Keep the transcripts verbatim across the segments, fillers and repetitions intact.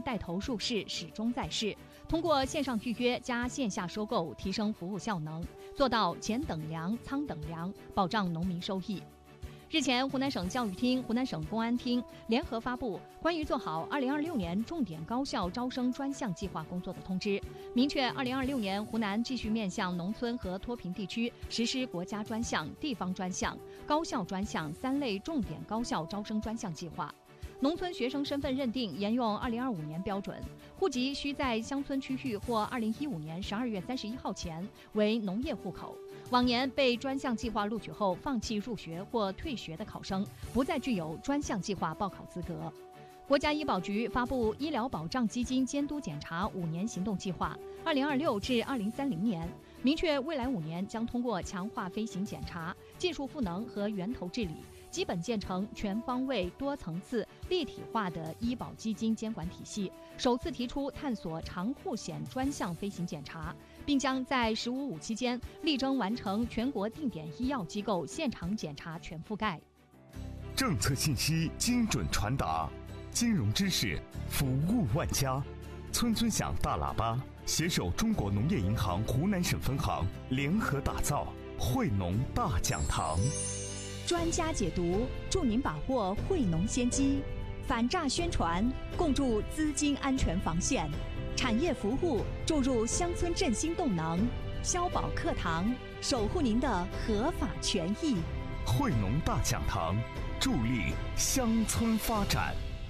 带头入市始终在市，通过线上预约加线下收购提升服务效能，做到钱等粮、仓等粮，保障农民收益。日前，湖南省教育厅、湖南省公安厅联合发布关于做好二零二六年重点高校招生专项计划工作的通知，明确二零二六年湖南继续面向农村和脱贫地区实施国家专项、地方专项、高校专项三类重点高校招生专项计划。农村学生身份认定沿用二零二五年标准，户籍需在乡村区域或二零一五年十二月三十一号前为农业户口。往年被专项计划录取后放弃入学或退学的考生，不再具有专项计划报考资格。国家医保局发布医疗保障基金监督检查五年行动计划（二零二六至二零三零年），明确未来五年将通过强化飞行检查、技术赋能和源头治理，基本建成全方位、多层次、立体化的医保基金监管体系，首次提出探索长护险专项飞行检查，并将在“十五五”期间力争完成全国定点医药机构现场检查全覆盖。 政策信息精准传达，金融知识服务万家。村村响大喇叭，携手中国农业银行湖南省分行联合打造惠农大讲堂。 专家解读，助您把握惠农先机；反诈宣传，共筑资金安全防线；产业服务，注入乡村振兴动能；消保课堂，守护您的合法权益。 惠农大讲堂，助力乡村发展。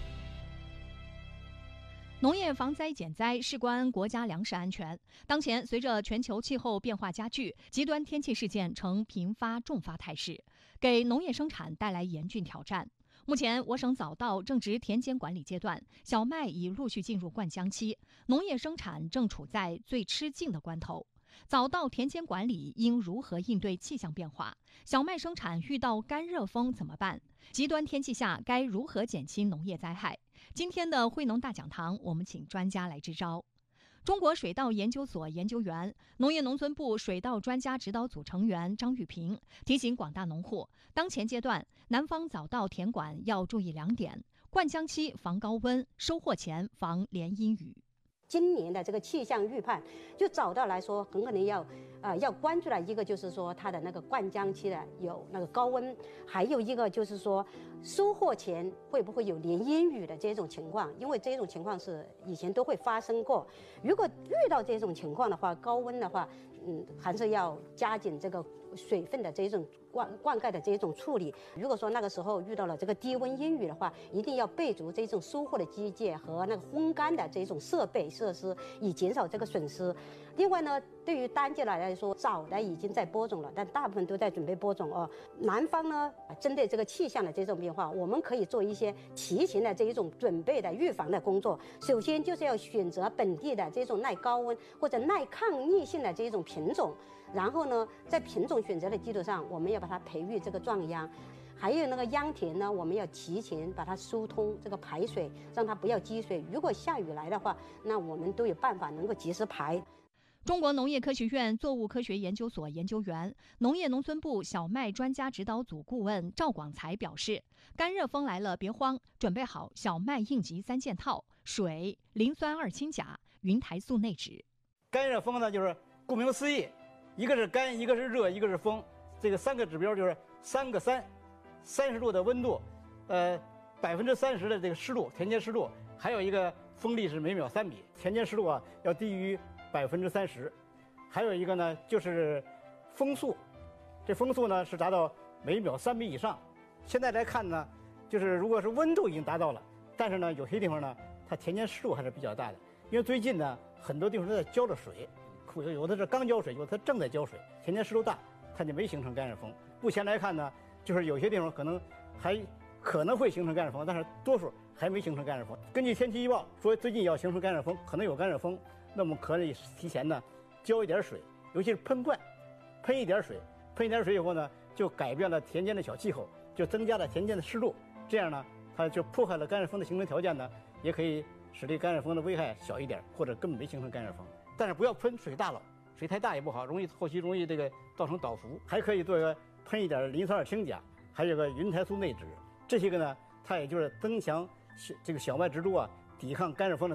农业防灾减灾事关国家粮食安全。当前，随着全球气候变化加剧，极端天气事件呈频发重发态势，给农业生产带来严峻挑战。目前，我省早稻正值田间管理阶段，小麦已陆续进入灌浆期，农业生产正处在最吃劲的关头。早稻田间管理应如何应对气象变化？小麦生产遇到干热风怎么办？极端天气下该如何减轻农业灾害？今天的惠农大讲堂，我们请专家来支招。中国水稻研究所研究员、农业农村部水稻专家指导组成员张玉平提醒广大农户，当前阶段南方早稻田管要注意两点：灌浆期防高温，收获前防连阴雨。 今年的这个气象预判，就早稻来说，很可能要，呃，要关注的一个就是说它的那个灌浆期的有那个高温，还有一个就是说收获前会不会有连阴雨的这种情况，因为这种情况是以前都会发生过。如果遇到这种情况的话，高温的话，嗯，还是要加紧这个水分的这种灌灌溉的这种处理。如果说那个时候遇到了这个低温阴雨的话，一定要备足这种收获的机械和那个烘干的这种设备设施，以减少这个损失。另外呢，对于单季来说，早的已经在播种了，但大部分都在准备播种哦。南方呢，针对这个气象的这种变化，我们可以做一些提前的这一种准备的预防的工作。首先就是要选择本地的这种耐高温或者耐抗逆性的这种品种，然后呢，在品种选择的基础上，我们要把它培育这个壮秧。还有那个秧田呢，我们要提前把它疏通这个排水，让它不要积水。如果下雨来的话，那我们都有办法能够及时排。 中国农业科学院作物科学研究所研究员、农业农村部小麦专家指导组顾问赵广才表示，干热风来了别慌，准备好小麦应急三件套：水、磷酸二氢钾、云台素内酯。 干热风呢，就是顾名思义，一个是干，一个是热，一个是风，这个三个指标就是三个三，三十度的温度，呃，百分之三十的这个湿度，田间湿度，还有一个风力是每秒三米，田间湿度啊要低于百分之三十，还有一个呢就是风速，这风速呢是达到每秒三米以上。现在来看呢，就是如果是温度已经达到了，但是呢有些地方呢它田间湿度还是比较大的，因为最近呢很多地方都在浇着水，有的是刚浇水，有的正在浇水，田间湿度大，它就没形成干热风。目前来看呢，就是有些地方可能还可能会形成干热风，但是多数还没形成干热风。根据天气预报说最近要形成干热风，可能有干热风，那么可以提前呢浇一点水，尤其是喷灌，喷一点水，喷一点水以后呢，就改变了田间的小气候，就增加了田间的湿度，这样呢，它就破坏了干热风的形成条件呢，也可以使这干热风的危害小一点，或者根本没形成干热风。但是不要喷水大了，水太大也不好，容易后期容易这个造成倒伏。还可以做一个喷一点磷酸二氢钾，还有个云台素内酯，这些个呢，它也就是增强这个小麦植株啊抵抗干热风的